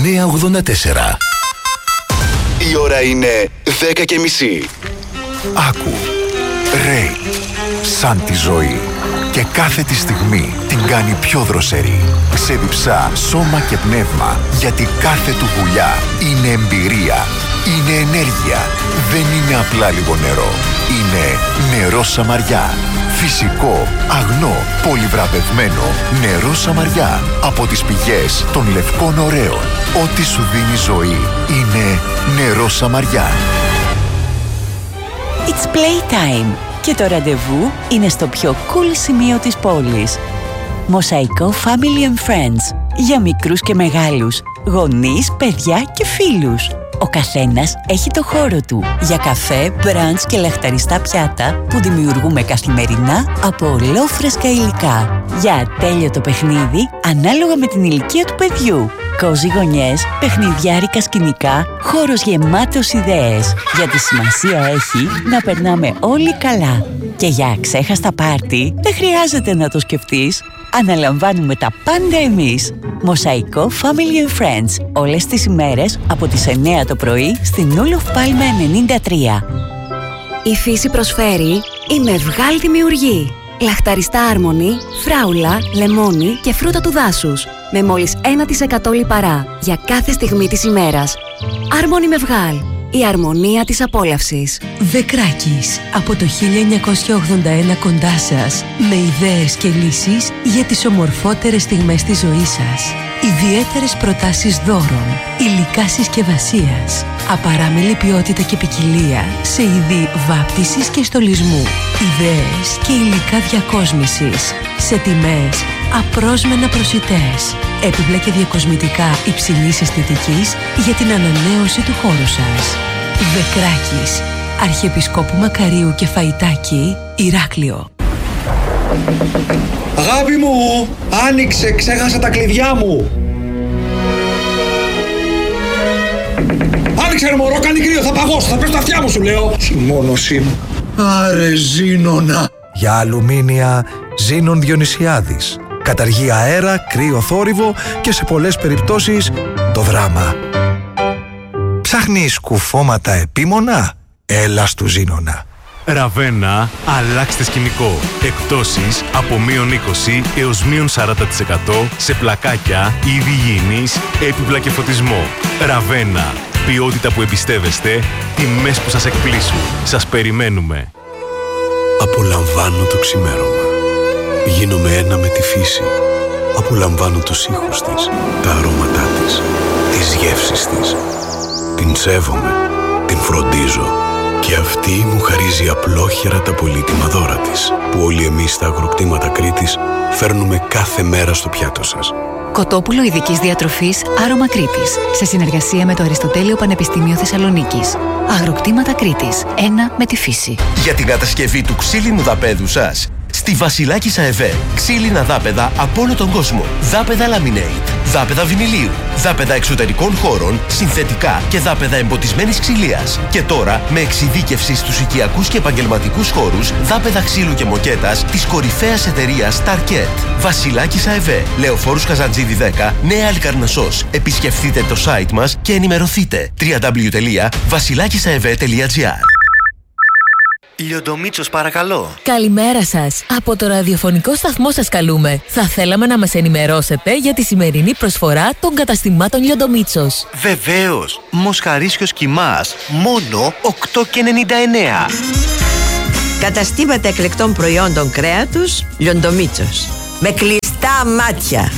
984. Η ώρα είναι 10:30. Άκου. Ρέι. Σαν τη ζωή. Και κάθε τη στιγμή την κάνει πιο δροσερή. Ξεδιψά σώμα και πνεύμα. Γιατί κάθε του γουλιά είναι εμπειρία. Είναι ενέργεια. Δεν είναι απλά λίγο νερό. Είναι νερό Σαμαριά. Φυσικό, αγνό, πολυβραβευμένο νερό Σαμαριά. Από τις πηγές των λευκών ωραίων. Ό,τι σου δίνει ζωή είναι νερό Σαμαριά. It's playtime και το ραντεβού είναι στο πιο cool σημείο της πόλης. Μοσαϊκό Family and Friends. Για μικρούς και μεγάλους, γονείς, παιδιά και φίλους. Ο καθένας έχει το χώρο του για καφέ, μπραντς και λαχταριστά πιάτα που δημιουργούμε καθημερινά από ολόφρεσκα υλικά. Για ατέλειωτο παιχνίδι ανάλογα με την ηλικία του παιδιού. Κόζι γωνιές, παιχνιδιάρικα σκηνικά, χώρος γεμάτος ιδέες. Γιατί σημασία έχει να περνάμε όλοι καλά. Και για αξέχαστα πάρτι δεν χρειάζεται να το σκεφτείς. Αναλαμβάνουμε τα πάντα εμείς. Μοσαϊκό Family and Friends. Όλες τις ημέρες από τις 9 το πρωί στην Ούλοφ Πάλμε 93. Η φύση προσφέρει η Μευγάλ Δημιουργή. Λαχταριστά άρμονη, φράουλα, λεμόνι και φρούτα του δάσους. Με μόλις 1% λιπαρά για κάθε στιγμή της ημέρας. Άρμονη Μευγάλ. Η αρμονία της απόλαυσης. Δεκράκης. Από το 1981 κοντά σας. Με ιδέες και λύσεις για τις ομορφότερες στιγμές της ζωής σας. Ιδιαίτερες προτάσεις δώρων. Υλικά συσκευασίας. Απαράμιλη ποιότητα και ποικιλία σε είδη βάπτισης και στολισμού. Ιδέες και υλικά διακόσμησης. Σε τιμές απρόσμενα προσιτές. Έπιπλα και διακοσμητικά υψηλής αισθητικής για την ανανέωση του χώρου σας. Δεκράκης. Αρχιεπισκόπου Μακαρίου και Φαϊτάκη, Ηράκλειο. Αγάπη μου, άνοιξε, ξέχασα τα κλειδιά μου. Άνοιξε ρε μωρό, κάνει κρύο, θα παγώσω, θα πέσω τα αυτιά μου σου λέω. Συμμόνωσή μου. Άρε Ζήνονα. Για αλουμίνια, Ζήνων Διονυσιάδης. Καταργεί αέρα, κρύο θόρυβο και σε πολλές περιπτώσεις το δράμα. Ψάχνεις κουφώματα επίμονα? Έλα στου Ζήνονα. Ραβένα, αλλάξτε σκηνικό. Εκπτώσεις από -20 έως -40% σε πλακάκια, είδη υγιεινής, έπιπλα και φωτισμό. Ραβένα, ποιότητα που εμπιστεύεστε, τιμές που σας εκπλήσουν. Σας περιμένουμε. Απολαμβάνω το ξημέρωμα. Γίνομαι ένα με τη φύση. Απολαμβάνω τους ήχους της, τα αρώματά της, τις γεύσεις της. Την σέβομαι, την φροντίζω και αυτή μου χαρίζει απλόχερα τα πολύτιμα δώρα της, που όλοι εμείς στα αγροκτήματα Κρήτης φέρνουμε κάθε μέρα στο πιάτο σας. Κοτόπουλο ειδικής διατροφής Άρωμα Κρήτης, σε συνεργασία με το Αριστοτέλειο Πανεπιστήμιο Θεσσαλονίκης. Αγροκτήματα Κρήτης, ένα με τη φύση. Για την κατασκευή του ξύλινου δαπέδου σας, στη Βασιλάκης ΑΕΒ. Ξύλινα δάπεδα από όλο τον κόσμο. Δάπεδα laminate, δάπεδα βινιλίου, δάπεδα εξωτερικών χώρων, συνθετικά και δάπεδα εμποτισμένης ξυλίας. Και τώρα με εξειδίκευση στους οικιακούς και επαγγελματικούς χώρους, δάπεδα ξύλου και μοκέτας της κορυφαίας εταιρείας Target. Βασιλάκης ΑΕΒ. Λεωφόρους Καζαντζίδη 10, Νέα Αλικαρνασσός. Επισκεφτείτε το site μας και ενημερωθείτε. www.vasilakisaev.gr. Λιοντομίτσος, παρακαλώ. Καλημέρα σας. Από το ραδιοφωνικό σταθμό σας καλούμε. Θα θέλαμε να μας ενημερώσετε για τη σημερινή προσφορά των καταστημάτων Λιοντομίτσος. Βεβαίως. Μοσχαρίσιος Κιμάς. Μόνο 8,99. Καταστήματα εκλεκτών προϊόντων κρέατος Λιοντομίτσος. Με κλειστά μάτια.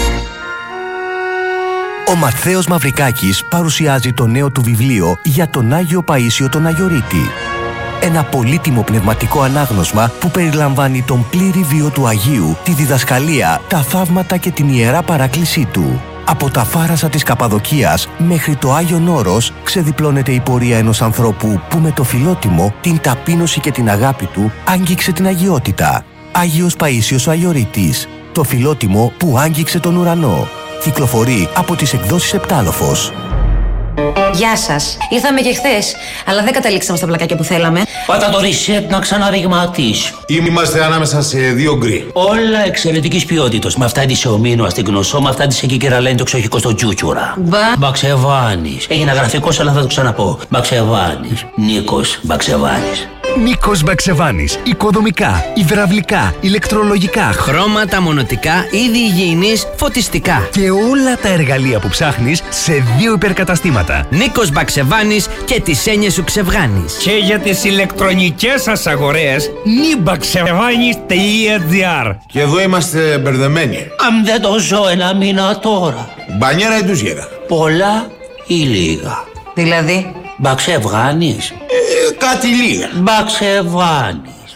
Ο Ματθαίος Μαυρικάκης παρουσιάζει το νέο του βιβλίο για τον Άγιο Παΐσιο τον Αγιορείτη. Ένα πολύτιμο πνευματικό ανάγνωσμα που περιλαμβάνει τον πλήρη βίο του Αγίου, τη διδασκαλία, τα θαύματα και την ιερά παράκλησή του. Από τα φάρασα της Καπαδοκίας μέχρι το Άγιον Όρος ξεδιπλώνεται η πορεία ενός ανθρώπου που με το φιλότιμο, την ταπείνωση και την αγάπη του άγγιξε την αγιότητα. Άγιος Παΐσιος ο Αγιορείτης. Το φιλότιμο που άγγιξε τον ουρανό. Κυκλοφορεί από τις εκδόσεις Επτάλοφος. Γεια σας. Ήρθαμε και χθες, αλλά δεν καταλήξαμε στα πλακάκια που θέλαμε. Πάτα το reset να ξαναριγματίσει. Είμαστε ανάμεσα σε δύο γκρι. Όλα εξαιρετικής ποιότητας. Με αυτά της ομίνου στην Γνωσό, με αυτά της εκεί κεραλένη το ξοχικό στο Τζούτσουρα. Μπαξεβάνης. Έγινα γραφικός, αλλά θα το ξαναπώ. Μπαξεβάνης. Νίκος Μπαξεβάνης. Νίκος Μπαξεβάνης. Οικοδομικά, υδραυλικά, ηλεκτρολογικά, χρώματα, μονοτικά, είδη υγιεινής, φωτιστικά. Και όλα τα εργαλεία που ψάχνεις σε 2 υπερκαταστήματα. Νίκος Μπαξεβάνης και τις έννοιες σου ξεβγάνεις. Και για τις ηλεκτρονικές σας αγορές, nibaxevanis.gr. Και εδώ είμαστε μπερδεμένοι. Αν δεν το ζω ένα μήνα τώρα. Μπανιέρα ή ντουζιέρα. Πολλά ή λίγα. Δηλαδή. Μπαξεβάνης. Κάτι λίγα. Μπαξεβάνης.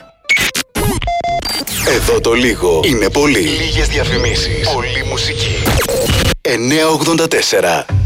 Εδώ το λίγο είναι πολύ. Λίγες διαφημίσεις. Πολύ μουσική. 984.